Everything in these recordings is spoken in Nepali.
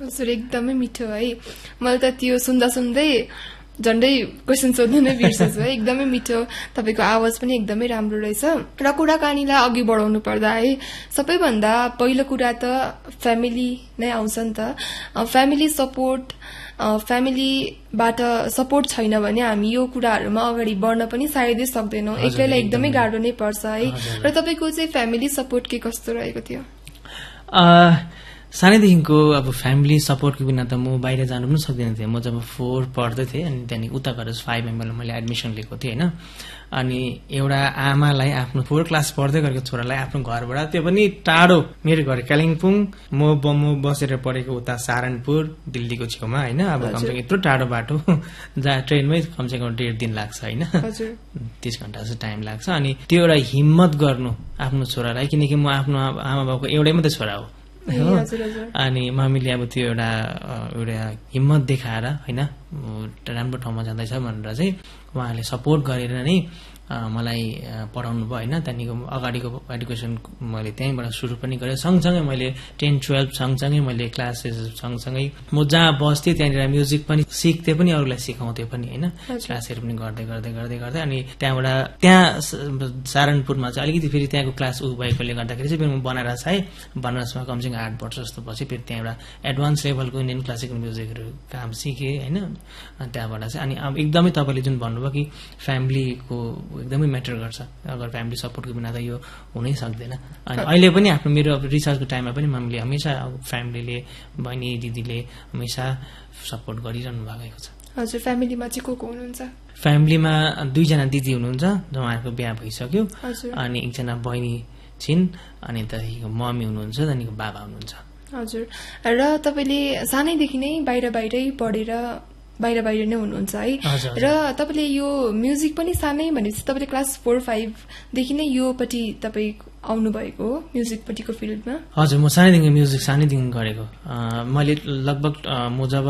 हजुर एकदमै मिठो है। मैले त त्यो सुन्दा सुन्दै झन्डै क्वेसन सोध्नु नै बिर्सेछु है। एकदमै मिठो, तपाईँको आवाज पनि एकदमै राम्रो रहेछ। र कुराकानीलाई अघि बढाउनु पर्दा है, सबैभन्दा पहिलो कुरा त फ्यामिली नै आउँछ नि त। फ्यामिली सपोर्ट, फ्यामिलीबाट सपोर्ट छैन भने हामी यो कुराहरूमा अगाडि बढ्न पनि सायदै सक्दैनौँ, एक्लैलाई एकदमै गाह्रो नै पर्छ है। र तपाईँको चाहिँ फ्यामिली सपोर्ट के कस्तो रहेको थियो? सानैदेखिको अब फ्यामिली सपोर्टको बिना त म बाहिर जानु पनि सक्दैन थिएँ। म जब 4 पढ्दै थिएँ अनि त्यहाँदेखि उता गएर 5 मैले एडमिसन लिएको थिएँ होइन। अनि एउटा आमालाई आफ्नो 4 क्लास पढ्दै गरेको छोरालाई आफ्नो घरबाट, त्यो पनि टाढो, मेरो घर कालिम्पोङ, म बसेर पढेको उता सहारनपुर दिल्लीको छेउमा होइन। अब कमसेकम यत्रो टाढो बाटो जहाँ ट्रेनमै कमसेकम 1.5 दिन लाग्छ होइन, 30 घण्टा जस्तो टाइम लाग्छ। अनि त्यो एउटा हिम्मत गर्नु आफ्नो छोरालाई, किनकि म आफ्नो आमा बाबुको एउटै मात्रै छोरा हो। अनि मम्मीले अब त्यो एउटा हिम्मत देखाएर होइन राम्रो ठाउँमा जाँदैछ भनेर चाहिँ उहाँले सपोर्ट गरेर नै मलाई पढाउनु भयो होइन। त्यहाँदेखिको अगाडिको एडुकेसन मैले त्यहीँबाट सुरु पनि गरेँ। सँगसँगै मैले 10-12 सँगसँगै मैले क्लासेस सँगसँगै म जहाँ बस्थेँ त्यहाँनिर म्युजिक पनि सिक्थेँ पनि, अरूलाई सिकाउँथेँ पनि होइन। क्लासहरू पनि गर्दै गर्दै गर्दै गर्दै अनि त्यहाँ सहारनपुरमा चाहिँ अलिकति फेरि त्यहाँको क्लास भएकोले गर्दाखेरि चाहिँ फेरि म बनारस आएँ। बनारसमा कमसेकम 8 वर्ष जस्तो पछि फेरि त्यहाँ एउटा एडभान्स लेभलको इन्डियन क्लासिकल म्युजिकहरू काम सिकेँ होइन। त्यहाँबाट चाहिँ अनि अब एकदमै तपाईँले जुन भन्नुभयो कि फ्यामिलीको एकदमै म्याटर गर्छ, अगर फ्यामिली सपोर्टको बिना त यो हुनै सक्दैन। अनि अहिले पनि आफ्नो मेरो रिसर्चको टाइममा पनि मम्मीले हमेसा फ्यामिलीले, बहिनी दिदीले हमेसा सपोर्ट गरिरहनु भएको छ। हजुर, फ्यामिलीमा चाहिँ को हुनुहुन्छ? फ्यामिलीमा 2 जना दिदी हुनुहुन्छ, उहाँहरूको बिहा भइसक्यो। अनि 1 जना बहिनी छिन्, अनि त्यहाँदेखिको मम्मी हुनुहुन्छ, त्यहाँदेखिको बाबा हुनुहुन्छ। हजुर, र तपाईँले सानैदेखि नै बाहिरै पढेर बाहिर नै हुनुहुन्छ है। र तपाईँले यो म्युजिक पनि सानै भनेपछि तपाईँले क्लास 4-5 देखि नै योपट्टि तपाईँ आउनु भएको हो, म्युजिकपट्टिको फिल्डमा? हजुर, म सानैदेखि म्युजिक गरेको। मैले लगभग म जब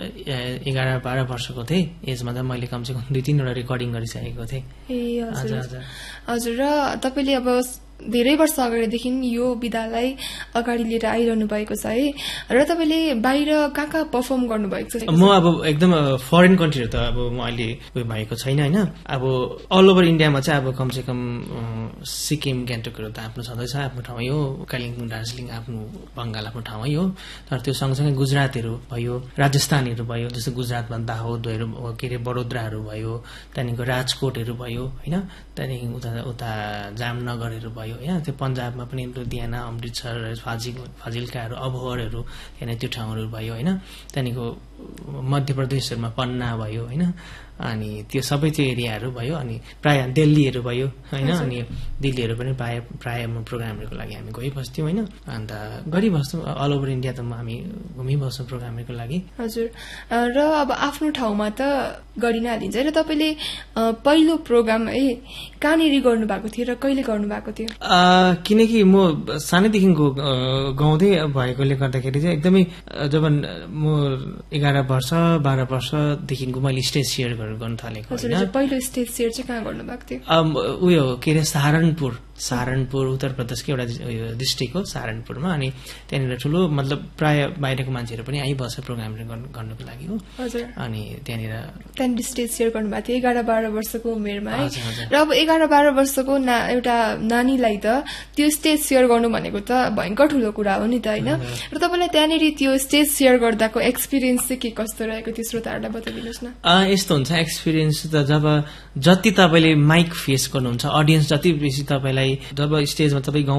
11-12 वर्षको थिएँ एजमा त मैले कमसेकम 2-3 वटा रेकर्डिङ गरिसकेको थिएँ। ए हजुर, र तपाईँले अब धेरै वर्ष अगाडिदेखि यो विधालाई अगाडि लिएर आइरहनु भएको छ है। र तपाईँले बाहिर कहाँ पर्फर्म गर्नुभएको छ? म अब एकदम फरेन कन्ट्रीहरू त अब म अहिले उयो भएको छैन होइन। अब अल ओभर इन्डियामा चाहिँ अब कमसेकम सिक्किम, गान्तोकहरू त आफ्नो छँदैछ, आफ्नो ठाउँै हो। कालिम्पोङ, दार्जिलिङ आफ्नो बङ्गाल आफ्नो ठाउँै हो। तर त्यो सँगसँगै गुजरातहरू भयो, राजस्थानहरू भयो, जस्तो गुजरातमा दाहोदहरू के अरे बडोदराहरू भयो, त्यहाँदेखिको राजकोटहरू भयो होइन। त्यहाँदेखि उता जामनगरहरू भयो होइन। त्यो पन्जाबमा पनि लुधियाना, अमृतसर, फाजिल्काहरू, अबोहरहरू त्यहाँनिर त्यो ठाउँहरू भयो होइन। त्यहाँदेखिको मध्य प्रदेशहरूमा पन्ना भयो होइन। अनि त्यो सबै त्यो एरियाहरू भयो। अनि प्राय दिल्लीहरू भयो होइन। अनि दिल्लीहरू पनि प्राय प्रोग्रामहरूको लागि हामी गइबस्थ्यौँ होइन। अन्त गरिबस्थ्यौँ, अल ओभर इन्डिया त हामी घुमिबस्छौँ प्रोग्रामहरूको लागि। हजुर, र अब आफ्नो ठाउँमा त गरि नै हालिन्छ। र तपाईँले पहिलो प्रोग्राम है कहाँनिर गर्नुभएको थियो र कहिले गर्नुभएको थियो? किनकि म सानैदेखिको गाउँदै भएकोले गर्दाखेरि चाहिँ एकदमै जब म 11-12 वर्षदेखिको मैले स्टेज सेयर गर्न थालेको। पहिलो स्टेज सेयर चाहिँ कहाँ गर्नुभएको थियो? उयो के अरे सहारनपुर उत्तर प्रदेशको एउटा डिस्ट्रिक्ट हो सहारनपुरमा। अनि त्यहाँनिर ठुलो मतलब प्राय बाहिरको मान्छेहरू पनि आइबस्छ प्रोग्रामहरू गर्नुको लागि हो। अनि त्यहाँनिर स्टेज सेयर गर्नुभएको थियो 11-12 वर्षको उमेरमा है। र अब 11-12 वर्षको एउटा नानीलाई त त्यो स्टेज सेयर गर्नु भनेको त भयङ्कर ठुलो कुरा हो नि त होइन। र तपाईँलाई त्यहाँनिर त्यो स्टेज सेयर गर्दाको एक्सपिरियन्स चाहिँ के कस्तो रहेको थियो, श्रोताहरूलाई बताइदिनुहोस् न। यस्तो हुन्छ एक्सपिरियन्स त, जति तपाईँले माइक फेस गर्नुहुन्छ, अडियन्स जति बेसी तपाईँलाई जब स्टेजमा तपाईँ